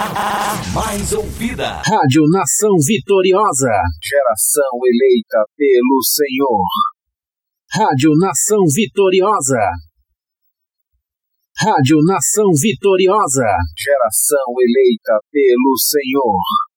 Mais ouvida. Rádio Nação Vitoriosa. Geração eleita pelo Senhor. Rádio Nação Vitoriosa. Rádio Nação Vitoriosa. Geração eleita pelo Senhor.